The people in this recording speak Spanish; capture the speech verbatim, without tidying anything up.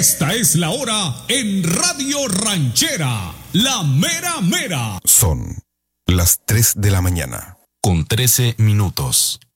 Esta es la hora en Radio Ranchera, la mera mera. Son las tres de la mañana, con trece minutos.